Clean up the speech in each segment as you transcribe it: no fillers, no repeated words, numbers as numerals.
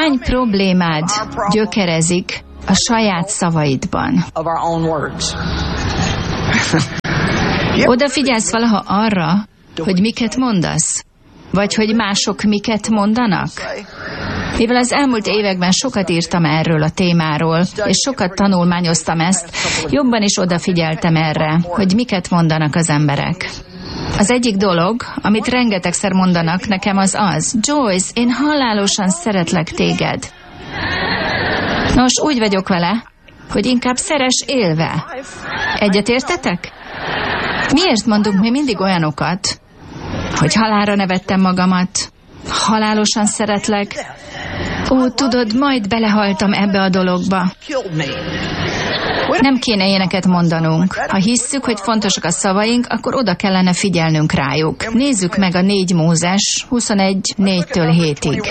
Hány problémád gyökerezik a saját szavaidban? Odafigyelsz valaha arra, hogy miket mondasz? Vagy hogy mások miket mondanak? Mivel az elmúlt években sokat írtam erről a témáról, és sokat tanulmányoztam ezt, jobban is odafigyeltem erre, hogy miket mondanak az emberek. Az egyik dolog, amit rengetegszer mondanak nekem az, Joyce, én halálosan szeretlek téged. Nos, úgy vagyok vele, hogy inkább szeress élve. Egyetértetek? Miért mondunk mi mindig olyanokat, hogy halálra nevettem magamat, halálosan szeretlek, ó, tudod, majd belehaltam ebbe a dologba. Nem kéne ilyeneket mondanunk. Ha hisszük, hogy fontosak a szavaink, akkor oda kellene figyelnünk rájuk. Nézzük meg a 4 Mózes 21:4-től 7-ig.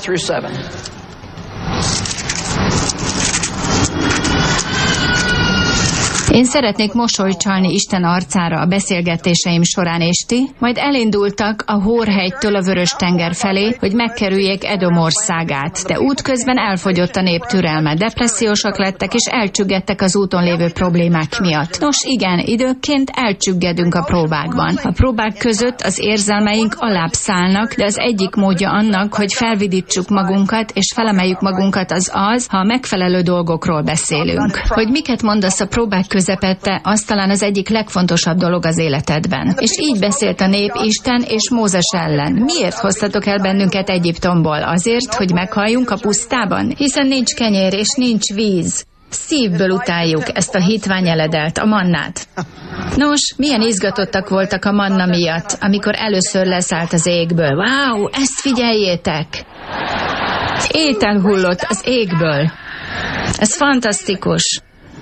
Én szeretnék mosolyt csalni Isten arcára a beszélgetéseim során, és ti majd elindultak a Hórhegytől a Vörös-tenger felé, hogy megkerüljék Edom országát, de útközben elfogyott a nép türelme, depressziósak lettek és elcsüggedtek az úton lévő problémák miatt. Nos igen, időnként elcsüggedünk a próbákban. A próbák között az érzelmeink alább szállnak, de az egyik módja annak, hogy felvidítsuk magunkat és felemeljük magunkat az, ha a megfelelő dolgokról beszélünk. Hogy miket mondasz a próbák közepette, az talán az egyik legfontosabb dolog az életedben. És így beszélt a nép Isten és Mózes ellen. Miért hoztatok el bennünket Egyiptomból? Azért, hogy meghalljunk a pusztában? Hiszen nincs kenyér és nincs víz. Szívből utáljuk ezt a hitványeledelt, a mannát. Nos, milyen izgatottak voltak a manna miatt, amikor először leszállt az égből. Wow, ezt figyeljétek! Étel hullott az égből. Ez fantasztikus.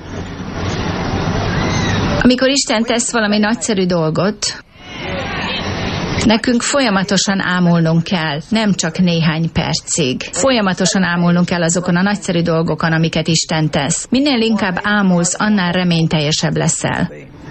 Amikor Isten tesz valami nagyszerű dolgot, nekünk folyamatosan ámulnunk kell, nem csak néhány percig. Folyamatosan ámulnunk kell azokon a nagyszerű dolgokon, amiket Isten tesz. Minél inkább ámulsz, annál reményteljesebb leszel.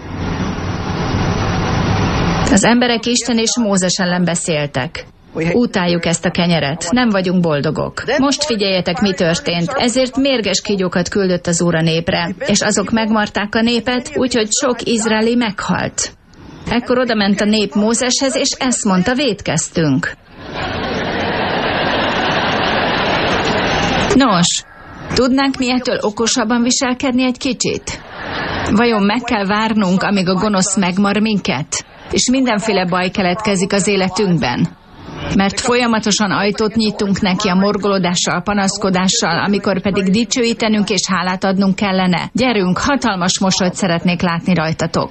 Az emberek Isten és Mózes ellen beszéltek. Utáljuk ezt a kenyeret, nem vagyunk boldogok. Most figyeljetek, mi történt. Ezért mérges kígyókat küldött az Úr a népre, és azok megmarták a népet, úgyhogy sok izraeli meghalt. Ekkor odament a nép Mózeshez, és ezt mondta, vétkeztünk. Nos, tudnánk mi ettől okosabban viselkedni egy kicsit? Vajon meg kell várnunk, amíg a gonosz megmar minket? És mindenféle baj keletkezik az életünkben? Mert folyamatosan ajtót nyitunk neki a morgolódással, panaszkodással, amikor pedig dicsőítenünk és hálát adnunk kellene. Gyerünk, hatalmas mosolyt szeretnék látni rajtatok.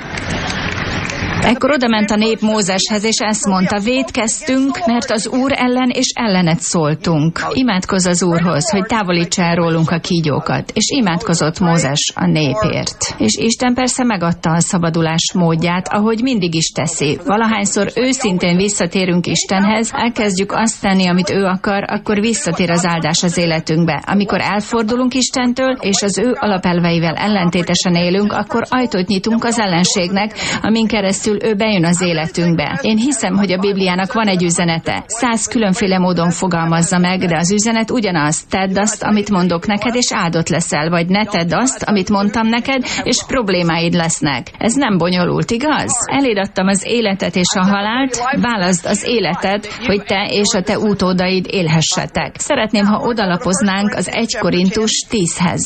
Ekkor odament a nép Mózeshez, és ezt mondta, vétkeztünk, mert az Úr ellen és ellenet szóltunk. Imádkozz az Úrhoz, hogy távolítsa el rólunk a kígyókat. És imádkozott Mózes a népért. És Isten persze megadta a szabadulás módját, ahogy mindig is teszi. Valahányszor őszintén visszatérünk Istenhez, elkezdjük azt tenni, amit ő akar, akkor visszatér az áldás az életünkbe. Amikor elfordulunk Istentől, és az ő alapelveivel ellentétesen élünk, akkor ajtót nyitunk az ellenségnek, amin keresztül ő bejön az életünkbe. Én hiszem, hogy a Bibliának van egy üzenete. 100 különféle módon fogalmazza meg, de az üzenet ugyanaz. Tedd azt, amit mondok neked, és áldott leszel, vagy ne tedd azt, amit mondtam neked, és problémáid lesznek. Ez nem bonyolult, igaz? Eléd adtam az életet és a halált, válaszd az életet, hogy te és a te utódaid élhessetek. Szeretném, ha odalapoznánk az 1 Korintus 10-hez.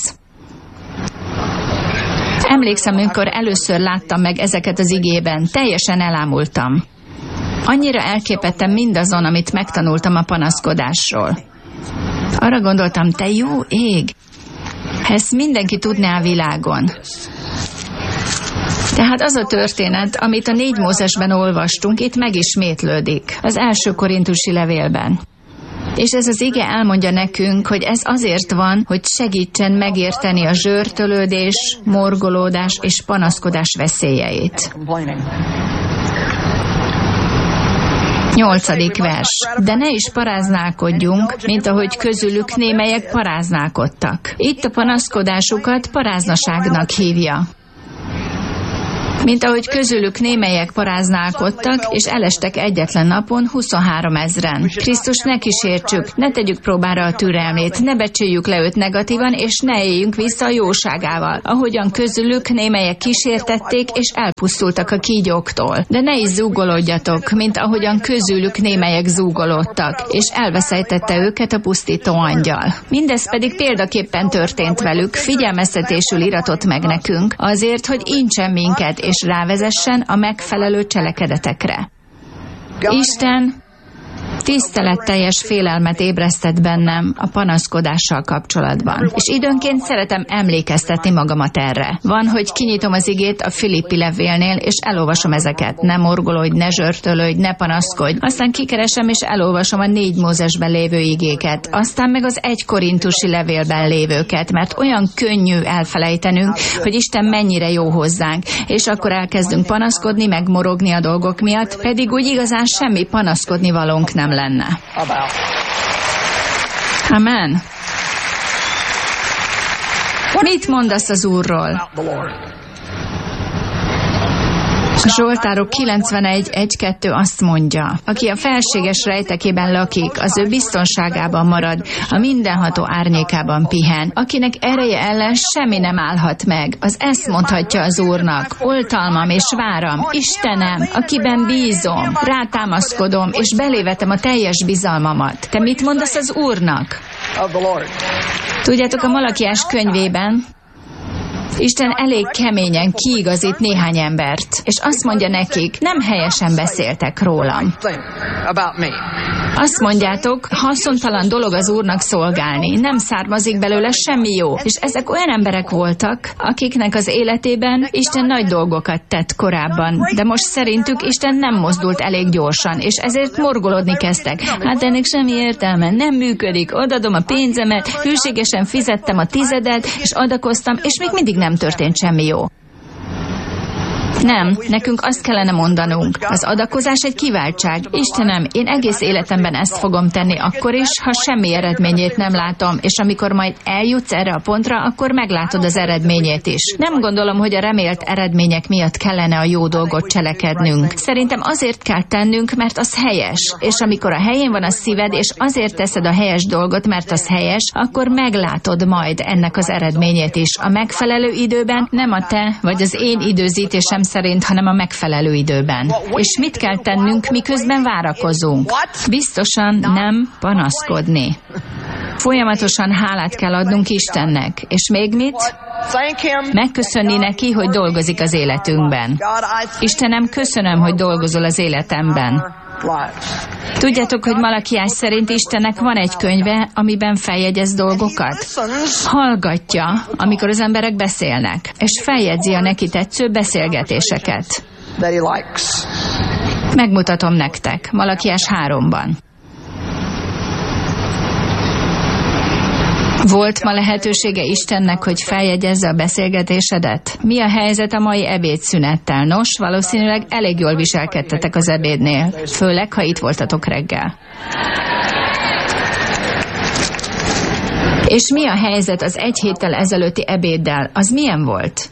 Emlékszem, amikor először láttam meg ezeket az igében, teljesen elámultam. Annyira elképettem mindazon, amit megtanultam a panaszkodásról. Arra gondoltam, te jó ég, ezt mindenki tudná a világon. Tehát az a történet, amit a 4 Mózesben olvastunk, itt megismétlődik, az 1 Korintusi levélben. És ez az ige elmondja nekünk, hogy ez azért van, hogy segítsen megérteni a zsörtölődés, morgolódás és panaszkodás veszélyeit. 8. vers. De ne is paráználkodjunk, mint ahogy közülük némelyek paráználkodtak. Itt a panaszkodásukat paráznaságnak hívja. Mint ahogy közülük némelyek paráználkodtak, és elestek egyetlen napon 23 000. Krisztus ne kísértsük, ne tegyük próbára a türelmét, ne becsüljük le őt negatívan, és ne éljünk vissza a jóságával, ahogyan közülük némelyek kísértették, és elpusztultak a kígyóktól. De ne is zúgolódjatok, mint ahogyan közülük némelyek zúgolódtak, és elveszejtette őket a pusztító angyal. Mindez pedig példaképpen történt velük, figyelmeztetésül iratott meg nekünk, azért, hogy incsen minket, és rávezessen a megfelelő cselekedetekre. Isten tiszteletteljes félelmet ébresztett bennem a panaszkodással kapcsolatban. És időnként szeretem emlékeztetni magamat erre. Van, hogy kinyitom az igét a Filippi levélnél, és elolvasom ezeket. Ne morgolódj, ne zsörtölődj, ne panaszkodj. Aztán kikeresem, és elolvasom a 4 Mózesben lévő igéket. Aztán meg az 1 Korintusi levélben lévőket, mert olyan könnyű elfelejtenünk, hogy Isten mennyire jó hozzánk. És akkor elkezdünk panaszkodni, meg morogni a dolgok miatt, pedig úgy igazán semmi panaszkodni valónk nem lenne. Amen. Mit mondasz az Úrról? A Zsoltárok 91.1.2 azt mondja, aki a felséges rejtekében lakik, az ő biztonságában marad, a mindenható árnyékában pihen, akinek ereje ellen semmi nem állhat meg. Az ezt mondhatja az Úrnak, oltalmam és váram, Istenem, akiben bízom, rátámaszkodom, és belévetem a teljes bizalmamat. Te mit mondasz az Úrnak? Tudjátok, a Malakiás könyvében Isten elég keményen kiigazít néhány embert, és azt mondja nekik, nem helyesen beszéltek rólam. Azt mondjátok, haszontalan dolog az Úrnak szolgálni, nem származik belőle semmi jó. És ezek olyan emberek voltak, akiknek az életében Isten nagy dolgokat tett korábban, de most szerintük Isten nem mozdult elég gyorsan, és ezért morgolódni kezdtek. Hát ennek semmi értelme, nem működik, odadom a pénzemet, hűségesen fizettem a 10, és adakoztam, és még mindig nem történt semmi jó. Nem, nekünk azt kellene mondanunk. Az adakozás egy kiváltság. Istenem, én egész életemben ezt fogom tenni akkor is, ha semmi eredményét nem látom, és amikor majd eljutsz erre a pontra, akkor meglátod az eredményét is. Nem gondolom, hogy a remélt eredmények miatt kellene a jó dolgot cselekednünk. Szerintem azért kell tennünk, mert az helyes. És amikor a helyén van a szíved, és azért teszed a helyes dolgot, mert az helyes, akkor meglátod majd ennek az eredményét is. A megfelelő időben, nem a te vagy az én időzítésem szerint, hanem a megfelelő időben. És mit kell tennünk, miközben várakozunk? Biztosan nem panaszkodni. Folyamatosan hálát kell adnunk Istennek. És még mit? Megköszönni neki, hogy dolgozik az életünkben. Istenem, köszönöm, hogy dolgozol az életemben. Tudjátok, hogy Malakiás szerint Istennek van egy könyve, amiben feljegyez dolgokat? Hallgatja, amikor az emberek beszélnek, és feljegyzi a neki tetsző beszélgetéseket. Megmutatom nektek, Malakiás 3-ban. Volt ma lehetősége Istennek, hogy feljegyezze a beszélgetésedet? Mi a helyzet a mai ebédszünettel? Nos, valószínűleg elég jól viselkedtetek az ebédnél, főleg, ha itt voltatok reggel. És mi a helyzet az 1 héttel ezelőtti ebéddel? Az milyen volt?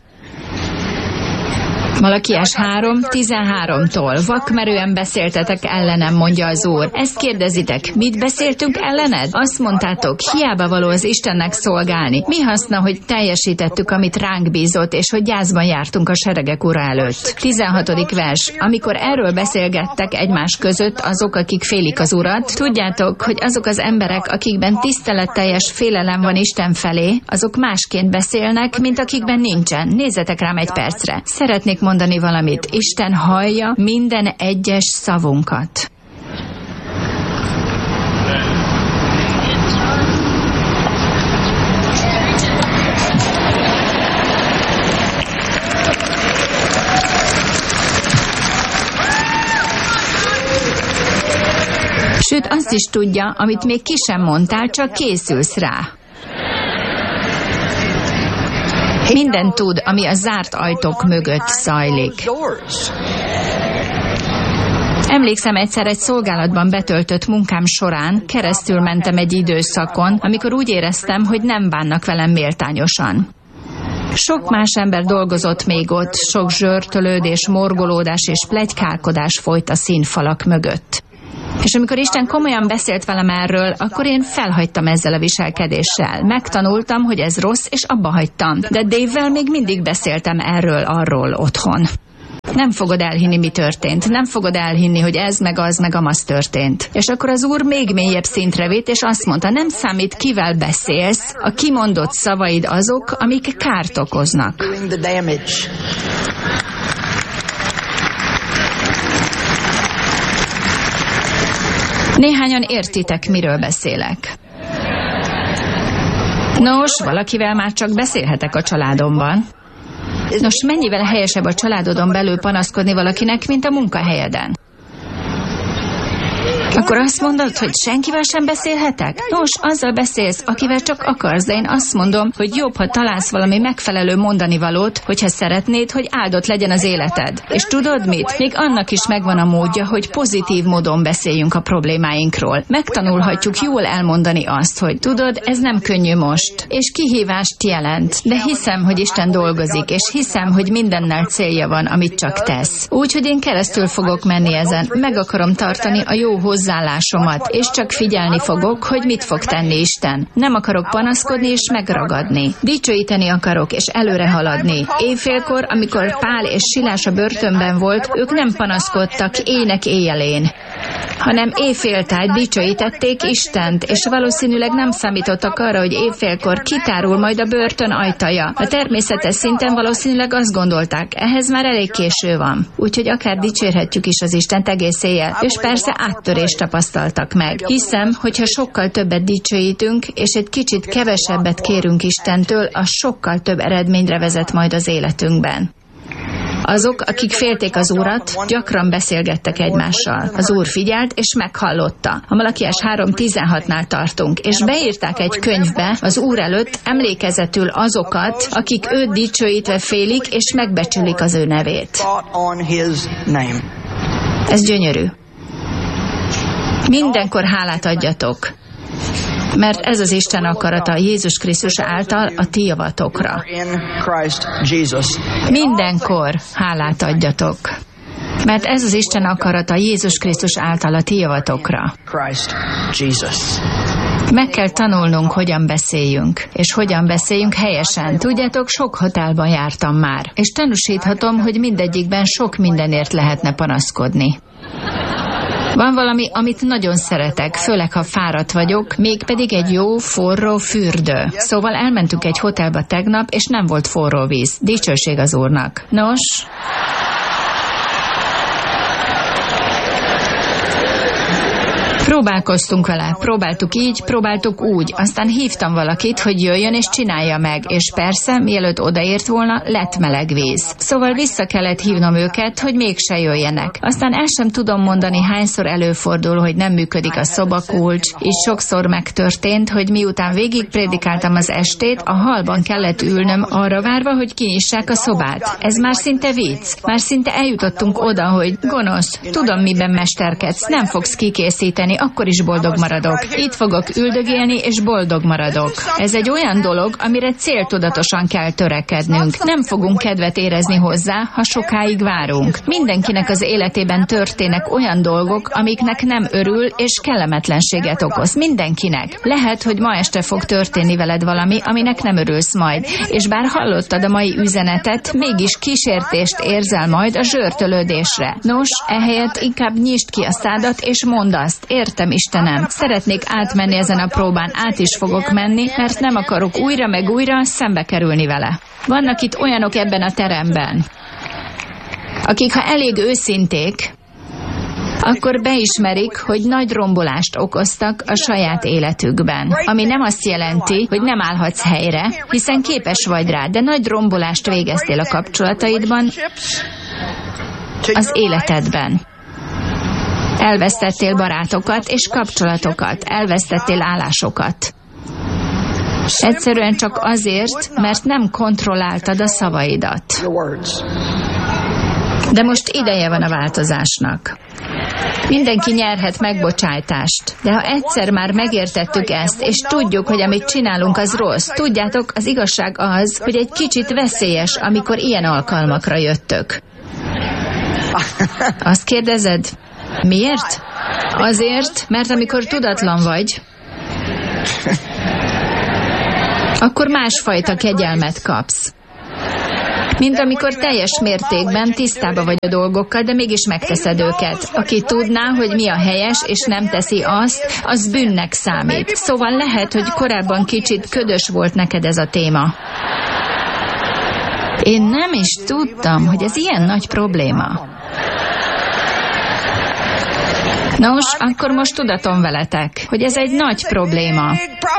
Malakiás 3.13-tól. Vakmerően beszéltetek ellenem, mondja az Úr. Ezt kérdezitek, mit beszéltünk ellened? Azt mondtátok, hiába való az Istennek szolgálni. Mi haszna, hogy teljesítettük, amit ránk bízott, és hogy gyászban jártunk a seregek ura előtt. 16. vers. Amikor erről beszélgettek egymás között azok, akik félik az Urat, tudjátok, hogy azok az emberek, akikben tiszteletteljes félelem van Isten felé, azok másként beszélnek, mint akikben nincsen. Nézzetek rám egy percre. Szeretnék mondani valamit. Isten hallja minden egyes szavunkat. Sőt, azt is tudja, amit még ki sem mondtál, csak készülsz rá. Mindent tud, ami a zárt ajtók mögött zajlik. Emlékszem, egyszer egy szolgálatban betöltött munkám során keresztül mentem egy időszakon, amikor úgy éreztem, hogy nem bánnak velem méltányosan. Sok más ember dolgozott még ott, sok zsörtölődés, morgolódás és pletykálkodás folyt a színfalak mögött. És amikor Isten komolyan beszélt velem erről, akkor én felhagytam ezzel a viselkedéssel. Megtanultam, hogy ez rossz, és abba hagytam. De Dave-vel még mindig beszéltem arról otthon. Nem fogod elhinni, mi történt. Nem fogod elhinni, hogy ez, meg az, meg amaz történt. És akkor az Úr még mélyebb szintre vitt, és azt mondta, nem számít, kivel beszélsz, a kimondott szavaid azok, amik kárt okoznak. Néhányan értitek, miről beszélek. Nos, valakivel már csak beszélhetek a családomban. Nos, mennyivel helyesebb a családodon belül panaszkodni valakinek, mint a munkahelyeden? Akkor azt mondod, hogy senkivel sem beszélhetek? Nos, azzal beszélsz, akivel csak akarsz, de én azt mondom, hogy jobb, ha találsz valami megfelelő mondanivalót, hogyha szeretnéd, hogy áldott legyen az életed. És tudod mit? Még annak is megvan a módja, hogy pozitív módon beszéljünk a problémáinkról. Megtanulhatjuk jól elmondani azt, hogy tudod, ez nem könnyű most, és kihívást jelent, de hiszem, hogy Isten dolgozik, és hiszem, hogy mindennel célja van, amit csak tesz. Úgyhogy én keresztül fogok menni ezen, meg akarom tartani a jó hozzáállásomat, és csak figyelni fogok, hogy mit fog tenni Isten. Nem akarok panaszkodni és megragadni. Dicsőíteni akarok és előre haladni. Éjfélkor, amikor Pál és Silás a börtönben volt, ők nem panaszkodtak ének éjjelén, hanem éjféltájt dicsőítették Istent, és valószínűleg nem számítottak arra, hogy éjfélkor kitárul majd a börtön ajtaja. A természetes szinten valószínűleg azt gondolták, ehhez már elég késő van. Úgyhogy akár dicsérhetjük is az Istent egész éjjel, és persze áttörést tapasztaltak meg. Hiszem, hogyha sokkal többet dicsőítünk, és egy kicsit kevesebbet kérünk Istentől, az sokkal több eredményre vezet majd az életünkben. Azok, akik félték az Urat, gyakran beszélgettek egymással. Az Úr figyelt, és meghallotta. A Malakiás 3:16-nál tartunk, és beírták egy könyvbe az Úr előtt emlékezetül azokat, akik őt dicsőítve félik, és megbecsülik az ő nevét. Ez gyönyörű. Mindenkor hálát adjatok, mert ez az Isten akarata Jézus Krisztus által a ti javatokra. Mindenkor hálát adjatok, mert ez az Isten akarata Jézus Krisztus által a ti javatokra. Meg kell tanulnunk, hogyan beszéljünk, és hogyan beszéljünk helyesen. Tudjátok, sok hotelban jártam már, és tanúsíthatom, hogy mindegyikben sok mindenért lehetne panaszkodni. Van valami, amit nagyon szeretek, főleg ha fáradt vagyok, mégpedig egy jó, forró fürdő. Szóval elmentünk egy hotelba tegnap, és nem volt forró víz. Dicsőség az Úrnak. Nos... Próbálkoztunk vele, próbáltuk így, próbáltuk úgy, aztán hívtam valakit, hogy jöjjön és csinálja meg, és persze, mielőtt odaért volna, lett meleg víz. Szóval vissza kellett hívnom őket, hogy mégse jöjjenek. Aztán el sem tudom mondani, hányszor előfordul, hogy nem működik a szobakulcs, és sokszor megtörtént, hogy miután végig prédikáltam az estét, a hallban kellett ülnöm arra várva, hogy kinyissák a szobát. Ez már szinte vicc. Már szinte eljutottunk oda, hogy gonosz, tudom, miben mesterkedsz, nem fogsz kikészíteni, akkor is boldog maradok. Itt fogok üldögélni, és boldog maradok. Ez egy olyan dolog, amire céltudatosan kell törekednünk. Nem fogunk kedvet érezni hozzá, ha sokáig várunk. Mindenkinek az életében történnek olyan dolgok, amiknek nem örül, és kellemetlenséget okoz. Mindenkinek. Lehet, hogy ma este fog történni veled valami, aminek nem örülsz majd. És bár hallottad a mai üzenetet, mégis kísértést érzel majd a zsörtölődésre. Nos, ehelyett inkább nyisd ki a szádat, és mondd azt, értem, Istenem, szeretnék átmenni ezen a próbán, át is fogok menni, mert nem akarok újra meg újra szembe kerülni vele. Vannak itt olyanok ebben a teremben, akik, ha elég őszinték, akkor beismerik, hogy nagy rombolást okoztak a saját életükben. Ami nem azt jelenti, hogy nem állhatsz helyre, hiszen képes vagy rá, de nagy rombolást végeztél a kapcsolataidban, az életedben. Elvesztettél barátokat és kapcsolatokat, elvesztettél állásokat. Egyszerűen csak azért, mert nem kontrolláltad a szavaidat. De most ideje van a változásnak. Mindenki nyerhet megbocsájtást. De ha egyszer már megértettük ezt, és tudjuk, hogy amit csinálunk az rossz, tudjátok, az igazság az, hogy egy kicsit veszélyes, amikor ilyen alkalmakra jöttök. Azt kérdezed? Miért? Azért, mert amikor tudatlan vagy, akkor másfajta kegyelmet kapsz. Mint amikor teljes mértékben tisztába vagy a dolgokkal, de mégis megteszed őket. Aki tudná, hogy mi a helyes, és nem teszi azt, az bűnnek számít. Szóval lehet, hogy korábban kicsit ködös volt neked ez a téma. Én nem is tudtam, hogy ez ilyen nagy probléma. Nos, akkor most tudatom veletek, hogy ez egy nagy probléma.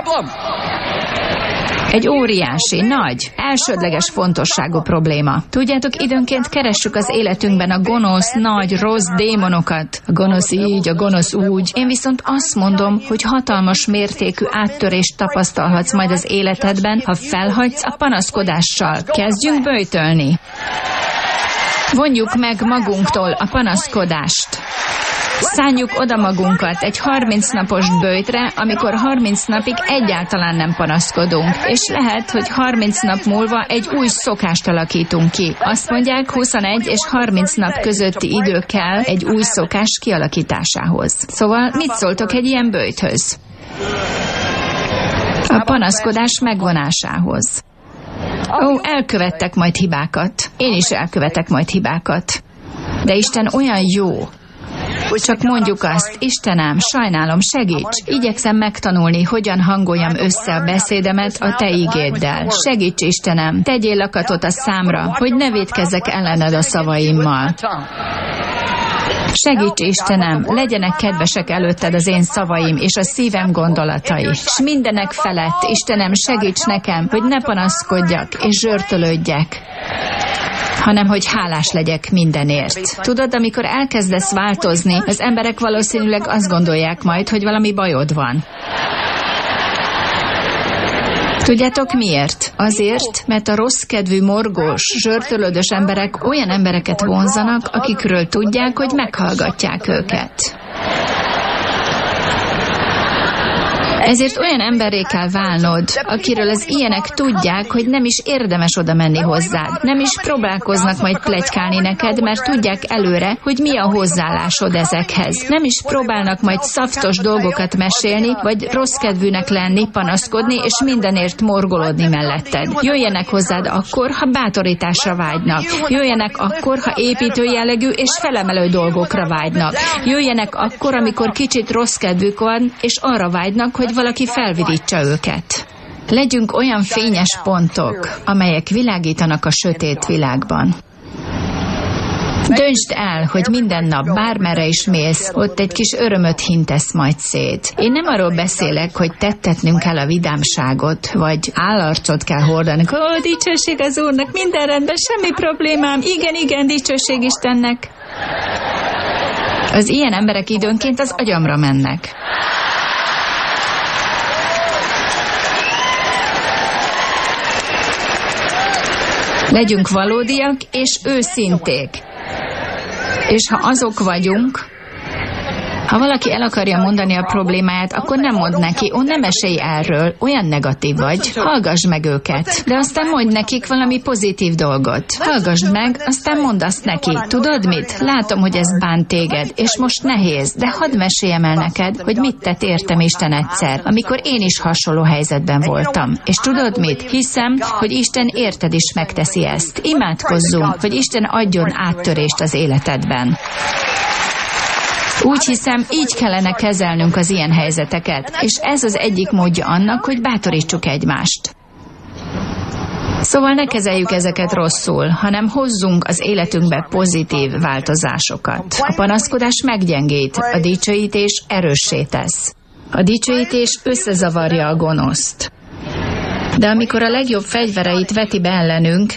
Egy óriási, nagy, elsődleges fontosságú probléma. Tudjátok, időnként keressük az életünkben a gonosz, nagy, rossz démonokat. A gonosz így, a gonosz úgy. Én viszont azt mondom, hogy hatalmas mértékű áttörést tapasztalhatsz majd az életedben, ha felhagysz a panaszkodással. Kezdjünk böjtölni. Vonjuk meg magunktól a panaszkodást. Szánjuk oda magunkat egy 30 napos böjtre, amikor 30 napig egyáltalán nem panaszkodunk. És lehet, hogy 30 nap múlva egy új szokást alakítunk ki. Azt mondják, 21 és 30 nap közötti idő kell egy új szokás kialakításához. Szóval mit szóltok egy ilyen böjthöz? A panaszkodás megvonásához. Elkövettek majd hibákat. Én is elkövetek majd hibákat. De Isten olyan jó. Csak mondjuk azt, Istenem, sajnálom, segíts! Igyekszem megtanulni, hogyan hangoljam össze a beszédemet a Te igéddel. Segíts, Istenem, tegyél lakatot a számra, hogy ne vétkezzek ellened a szavaimmal. Segíts, Istenem, legyenek kedvesek előtted az én szavaim és a szívem gondolatai. És mindenek felett, Istenem, segíts nekem, hogy ne panaszkodjak és zsörtölődjek, hanem hogy hálás legyek mindenért. Tudod, amikor elkezdesz változni, az emberek valószínűleg azt gondolják majd, hogy valami bajod van. Tudjátok miért? Azért, mert a rosszkedvű, morgós, zsörtölődös emberek olyan embereket vonzanak, akikről tudják, hogy meghallgatják őket. Ezért olyan emberré kell válnod, akiről az ilyenek tudják, hogy nem is érdemes oda menni hozzád. Nem is próbálkoznak majd pletykálni neked, mert tudják előre, hogy mi a hozzáállásod ezekhez. Nem is próbálnak majd szaftos dolgokat mesélni, vagy rosszkedvűnek lenni, panaszkodni, és mindenért morgolódni melletted. Jöjjenek hozzád akkor, ha bátorításra vágynak. Jöjjenek akkor, ha építő jellegű és felemelő dolgokra vágynak. Jöjjenek akkor, amikor kicsit rosszkedvük van, és arra vágynak, hogy valaki felvidítsa őket. Legyünk olyan fényes pontok, amelyek világítanak a sötét világban. Döntsd el, hogy minden nap bármerre is mész, ott egy kis örömöt hintesz majd szét. Én nem arról beszélek, hogy tettetnünk kell a vidámságot, vagy állarcot kell hordani. Dicsőség az Úrnak, minden rendben, semmi problémám. Igen, dicsőség Istennek. Az ilyen emberek időnként az agyamra mennek. Legyünk valódiak és őszinték. És ha azok vagyunk, ha valaki el akarja mondani a problémáját, akkor nem mondd neki, nem mesélj erről, olyan negatív vagy, hallgass meg őket. De aztán mondj nekik valami pozitív dolgot. Hallgassd meg, aztán mondd azt neki. Tudod mit? Látom, hogy ez bánt téged, és most nehéz, de hadd meséljem el neked, hogy mit tett értem Isten egyszer, amikor én is hasonló helyzetben voltam. És tudod mit? Hiszem, hogy Isten érted is megteszi ezt. Imádkozzunk, hogy Isten adjon áttörést az életedben. Úgy hiszem, így kellene kezelnünk az ilyen helyzeteket, és ez az egyik módja annak, hogy bátorítsuk egymást. Szóval ne kezeljük ezeket rosszul, hanem hozzunk az életünkbe pozitív változásokat. A panaszkodás meggyengít, a dicsőítés erőssé tesz. A dicsőítés összezavarja a gonoszt. De amikor a legjobb fegyvereit veti be ellenünk,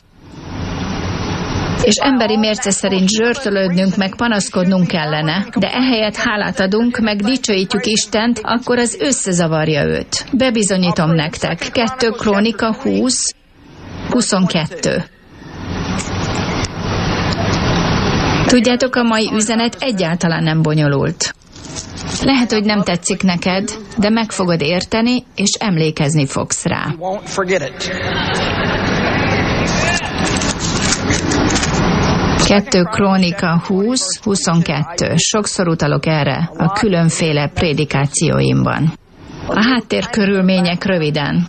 és emberi mérce szerint zsörtölődnünk, meg panaszkodnunk kellene, de ehelyett hálát adunk, meg dicsőítjük Istent, akkor az összezavarja őt. Bebizonyítom nektek. 2 Krónika 20:22. Tudjátok, a mai üzenet egyáltalán nem bonyolult. Lehet, hogy nem tetszik neked, de meg fogod érteni, és emlékezni fogsz rá. 2 Krónika 20-22. Sokszor utalok erre a különféle prédikációimban. A háttérkörülmények röviden.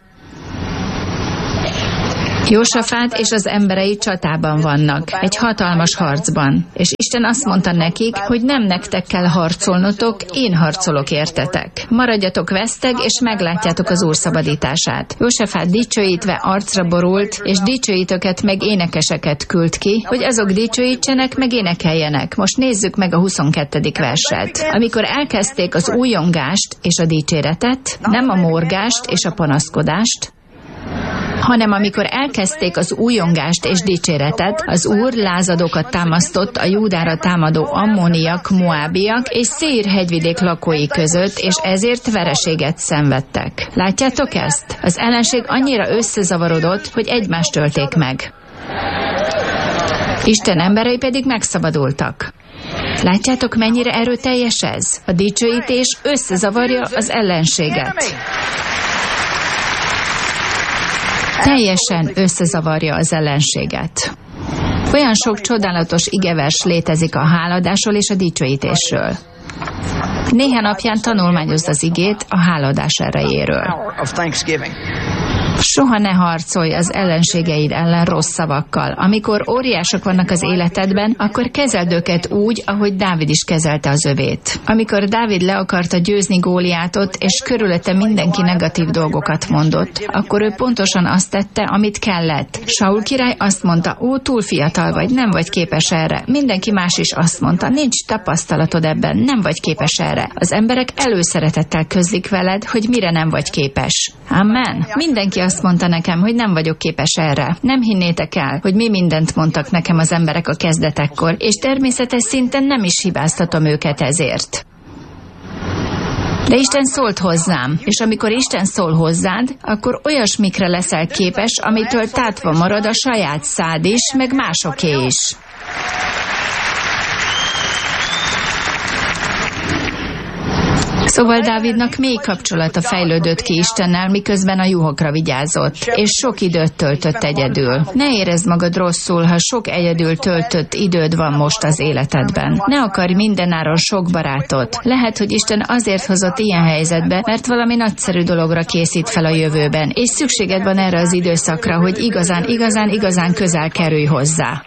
Jósafát és az emberei csatában vannak, egy hatalmas harcban, és Isten azt mondta nekik, hogy nem nektek kell harcolnotok, én harcolok értetek. Maradjatok veszteg, és meglátjátok az Úr szabadítását. Jósafát dicsőítve arcra borult, és dicsőítőket meg énekeseket küld ki, hogy azok dicsőítsenek, meg énekeljenek. Most nézzük meg a 22. verset. Amikor elkezdték az újongást és a dicséretet, nem a morgást és a panaszkodást, hanem amikor elkezdték az újongást és dicséretet, az Úr lázadokat támasztott a Júdára támadó ammóniak, moábiak és Széír hegyvidék lakói között, és ezért vereséget szenvedtek. Látjátok ezt? Az ellenség annyira összezavarodott, hogy egymást ölték meg. Isten emberei pedig megszabadultak. Látjátok, mennyire erőteljes ez? A dicsőítés összezavarja az ellenséget. Teljesen összezavarja az ellenséget. Olyan sok csodálatos igevers létezik a háladásról és a dicsőítésről. Néhány napján tanulmányozd az igét a háladás erejéről. Soha ne harcolj az ellenségeid ellen rossz szavakkal. Amikor óriások vannak az életedben, akkor kezeld őket úgy, ahogy Dávid is kezelte az övét. Amikor Dávid le akarta győzni Góliátot, és körülötte mindenki negatív dolgokat mondott, akkor ő pontosan azt tette, amit kellett. Saul király azt mondta, ó, túl fiatal vagy, nem vagy képes erre. Mindenki más is azt mondta, nincs tapasztalatod ebben, nem vagy képes erre. Az emberek előszeretettel közlik veled, hogy mire nem vagy képes. Amen. Mindenki azt mondta nekem, hogy nem vagyok képes erre. Nem hinnétek el, hogy mi mindent mondtak nekem az emberek a kezdetekkor, és természetes szinten nem is hibáztatom őket ezért. De Isten szólt hozzám, és amikor Isten szól hozzád, akkor olyasmikre leszel képes, amitől tátva marad a saját szád is, meg másoké is. Szóval Dávidnak mély kapcsolata fejlődött ki Istennel, miközben a juhokra vigyázott, és sok időt töltött egyedül. Ne érezd magad rosszul, ha sok egyedül töltött időd van most az életedben. Ne akarj mindenáron sok barátot. Lehet, hogy Isten azért hozott ilyen helyzetbe, mert valami nagyszerű dologra készít fel a jövőben, és szükséged van erre az időszakra, hogy igazán közel kerülj hozzá.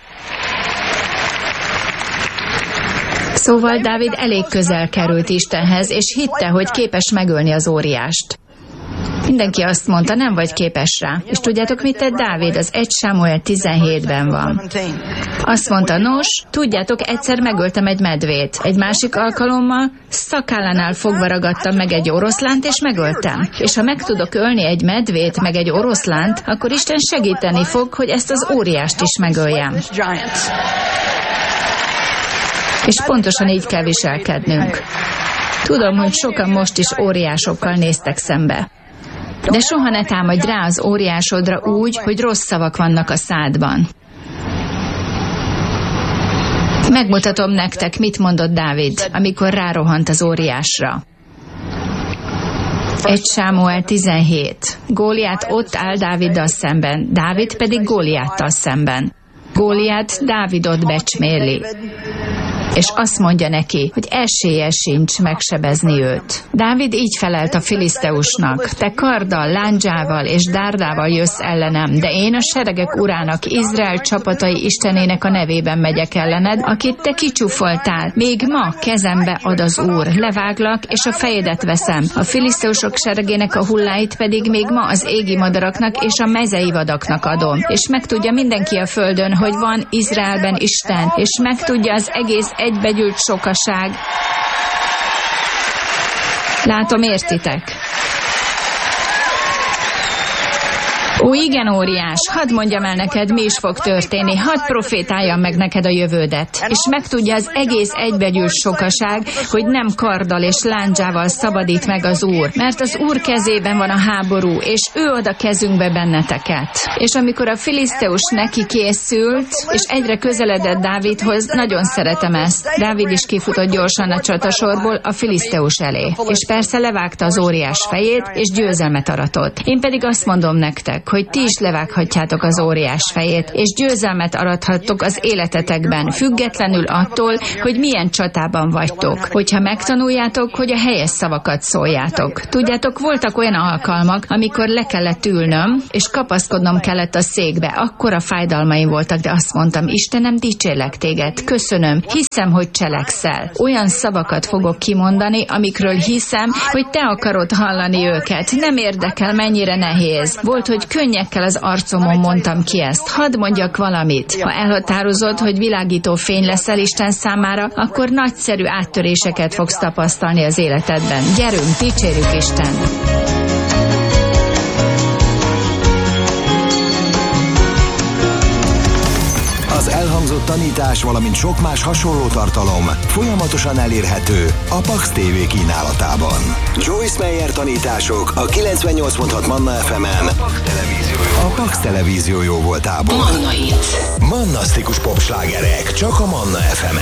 Szóval Dávid elég közel került Istenhez, és hitte, hogy képes megölni az óriást. Mindenki azt mondta, nem vagy képes rá. És tudjátok, mit tett Dávid? Az 1 Sámuel 17-ben van. Azt mondta, nos, tudjátok, egyszer megöltem egy medvét. Egy másik alkalommal szakállánál fogva ragadtam meg egy oroszlánt, és megöltem. És ha meg tudok ölni egy medvét, meg egy oroszlánt, akkor Isten segíteni fog, hogy ezt az óriást is megöljem. És pontosan így kell viselkednünk. Tudom, hogy sokan most is óriásokkal néztek szembe. De soha ne támadj rá az óriásodra úgy, hogy rossz szavak vannak a szádban. Megmutatom nektek, mit mondott Dávid, amikor rárohant az óriásra. 1 Sámuel 17. Góliát ott áll Dáviddal szemben, Dávid pedig Góliáttal szemben. Góliát Dávidot becsméli, és azt mondja neki, hogy esélye sincs megsebezni őt. Dávid így felelt a filiszteusnak, te karddal, lándzsával és dárdával jössz ellenem, de én a seregek urának, Izrael csapatai Istenének a nevében megyek ellened, akit te kicsúfoltál. Még ma kezembe ad az Úr, leváglak, és a fejedet veszem. A filiszteusok seregének a hulláit pedig még ma az égi madaraknak és a mezei vadaknak adom. És megtudja mindenki a földön, hogy van Izraelben Isten, és megtudja az egész egybegyűlt sokaság. Látom, értitek. Ó, igen, óriás, hadd mondjam el neked, mi is fog történni, hadd profétáljam meg neked a jövődet. És megtudja az egész egybegyűlt sokaság, hogy nem karddal és lándzsával szabadít meg az Úr, mert az Úr kezében van a háború, és ő ad a kezünkbe benneteket. És amikor a filiszteus neki készült, és egyre közeledett Dávidhoz, nagyon szeretem ezt. Dávid is kifutott gyorsan a csatasorból a filiszteus elé. És persze levágta az óriás fejét, és győzelmet aratott. Én pedig azt mondom nektek, hogy ti is levághatjátok az óriás fejét, és győzelmet arathattok az életetekben, függetlenül attól, hogy milyen csatában vagytok. Hogyha megtanuljátok, hogy a helyes szavakat szóljátok. Tudjátok, voltak olyan alkalmak, amikor le kellett ülnöm, és kapaszkodnom kellett a székbe. Akkora fájdalmaim voltak, de azt mondtam, Istenem, dicsérlek téged, köszönöm, hiszem, hogy cselekszel. Olyan szavakat fogok kimondani, amikről hiszem, hogy te akarod hallani őket. Nem érdekel, mennyire nehéz. Volt, hogy könnyekkel az arcomon mondtam ki ezt. Hadd mondjak valamit. Ha elhatározod, hogy világító fény leszel Isten számára, akkor nagyszerű áttöréseket fogsz tapasztalni az életedben. Gyerünk, dicsérjük Istent! Az elhangzott tanítás, valamint sok más hasonló tartalom folyamatosan elérhető a Pax TV kínálatában. Joyce Meyer tanítások a 98.6 Manna FM-en, a Pax Televízió jóvoltából. Mannasztikus popslágerek csak a Manna FM-en.